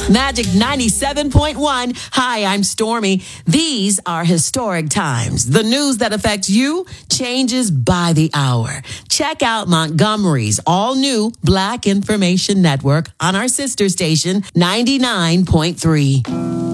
Magic 97.1. Hi, I'm Stormy. These are historic times. The news that affects you changes by the hour. Check out Montgomery's all-new Black Information Network on our sister station, 99.3.